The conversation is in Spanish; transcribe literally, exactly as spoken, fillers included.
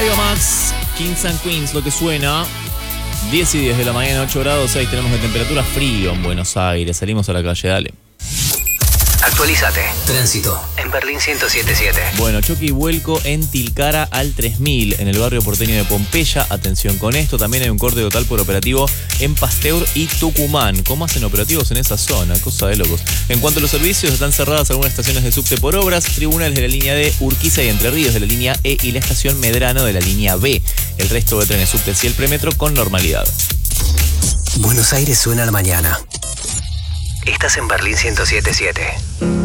Ahí va Max, Kings and Queens, lo que suena. diez y diez de la mañana, ocho grados seis, tenemos de temperatura, frío en Buenos Aires. Salimos a la calle, dale. Actualizate. Tránsito en Berlín ciento siete punto siete. Bueno, choque y vuelco en Tilcara al tres mil, en el barrio porteño de Pompeya. Atención con esto. También hay un corte total por operativo en Pasteur y Tucumán. ¿Cómo hacen operativos en esa zona? Cosa de locos. En cuanto a los servicios, están cerradas algunas estaciones de subte por obras, tribunales de la línea D, Urquiza y Entre Ríos de la línea E y la estación Medrano de la línea B. El resto de trenes subtes y el premetro con normalidad. Buenos Aires suena a la mañana. Estás en Berlín ciento siete punto siete.